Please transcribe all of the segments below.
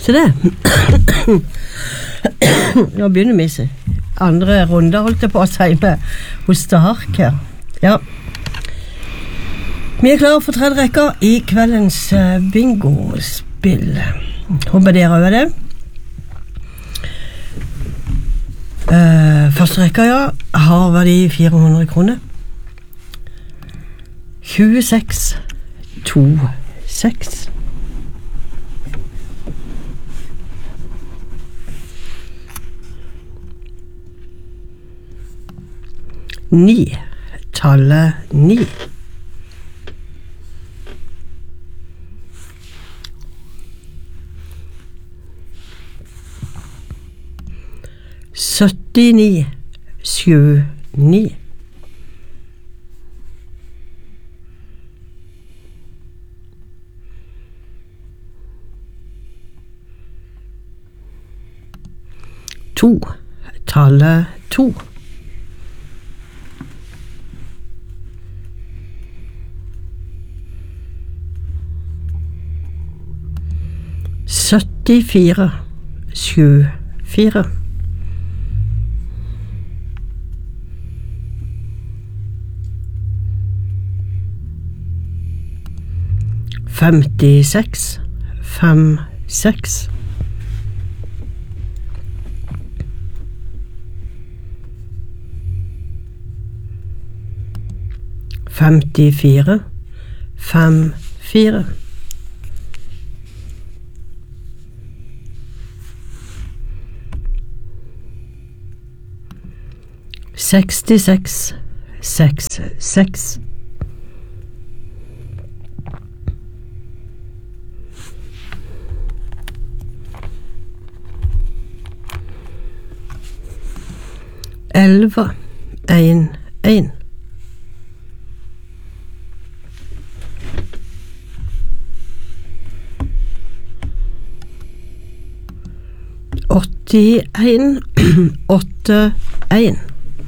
Så det. Nå begynner vi seg. Andre runder holdt jeg på å si med hos Stark her. Ja. Vi klare for tredje rekka I kveldens bingo-spill. Håper dere over det. Første rekka, ja, har verdi 400 kroner. 26, 2, 6. 9, tallet 9. 79, 7, 9. 2, tallet 2. 74, 7, 4. 56, 5, 6. 54, 5, 4. 66, 6, 6. 11, 1, 1. 81, 8, 1.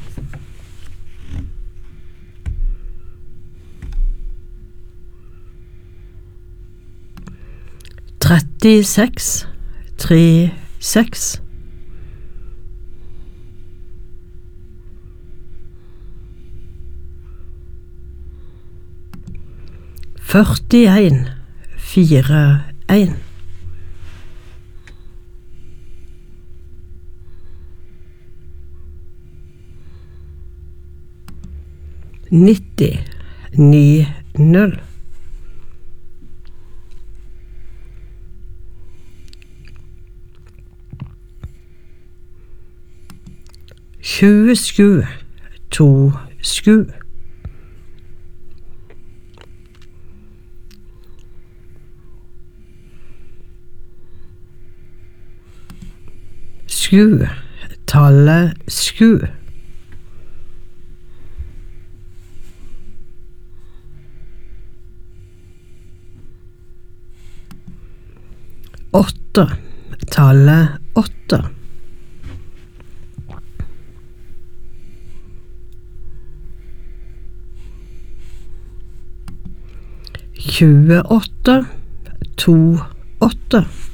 36, 3, 6. 41, 4, 1. 90, 9, 0. 20, 7, 2, 7. 7, tallet 7. 8, tallet 8. 28, 2, 8.